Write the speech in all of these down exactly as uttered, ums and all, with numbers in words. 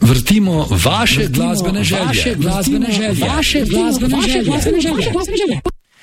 Vrtimo vaše glasbene želje. Vaše glasbene želje. Vaše glasbene želje.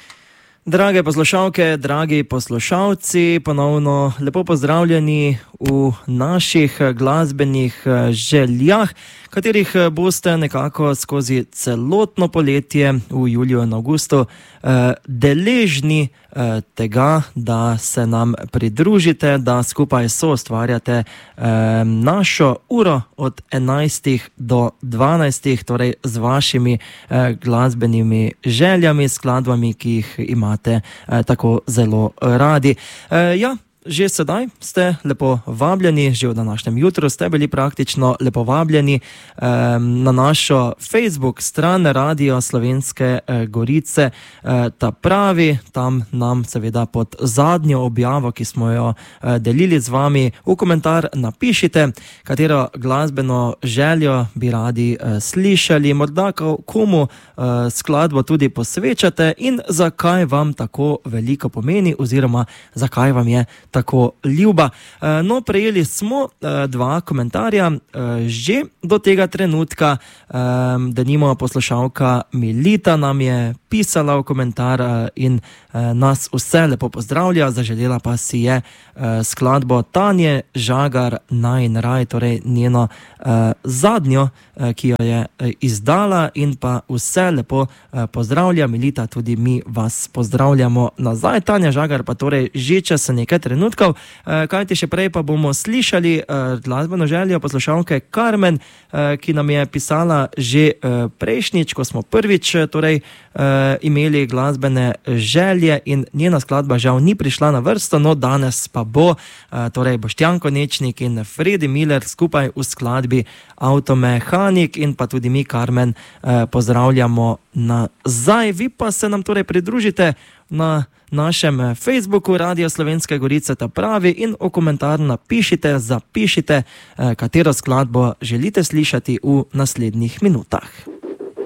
Drage poslušalke, dragi poslušalci, ponovno lepo pozdravljeni v naših glasbenih željah, katerih boste nekako skozi celotno poletje v juliju in avgustu eh, deležni eh, tega, da se nam pridružite, da skupaj soustvarjate eh, našo uro od enajstih do dvanajstih, torej z vašimi eh, glasbenimi željami, skladbami, ki jih imate eh, tako zelo radi. Eh, ja, Že sedaj ste lepo vabljeni, že v današnjem jutru ste bili praktično lepo vabljeni um, na našo Facebook stran Radio Slovenske uh, Gorice. Uh, ta pravi, tam nam seveda pod zadnjo objavo, ki smo jo uh, delili z vami, v komentar napišite, katero glasbeno željo bi radi uh, slišali, morda komu uh, skladbo tudi posvečate in zakaj vam tako veliko pomeni oziroma zakaj vam je tako ljuba. No, prejeli smo dva komentarja že do tega trenutka. Denimo poslušalka Milita nam je pisala v komentar in nas vse lepo pozdravlja, zaželela pa si je skladbo Tanje Žagar Najin raj, torej njeno zadnjo, ki jo je izdala, in pa vse lepo pozdravlja. Milita, tudi mi vas pozdravljamo nazaj. Tanja Žagar pa torej že čez nekaj trenutkov, kajti še prej pa bomo slišali glasbeno željo poslušalke Carmen, ki nam je pisala že prejšnjič, ko smo prvič torej imeli glasbene želje, in njena skladba žal ni prišla na vrsto, no danes pa bo, torej Boštjan Konečnik in Fredi Miller skupaj v skladbi Avtomehanik, in pa tudi mi Carmen pozdravljamo nazaj. Vi pa se nam torej pridružite na našem Facebooku Radio Slovenske Gorice ta pravi in v komentar napišite, zapišite, katero skladbo želite slišati v naslednjih minutah.